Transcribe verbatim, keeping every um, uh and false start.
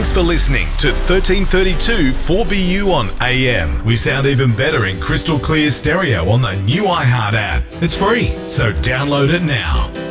Thanks for listening to thirteen thirty-two four B U on A M. We sound even better in crystal clear stereo on the new iHeart app. It's free, so download it now.